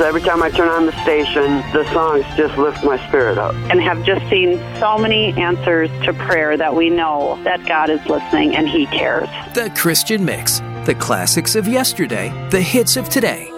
every time I turn on the station, the songs just lift my spirit up. And have just seen so many answers to prayer that we know that God is listening and He cares. The Christian Mix. The classics of yesterday, the hits of today.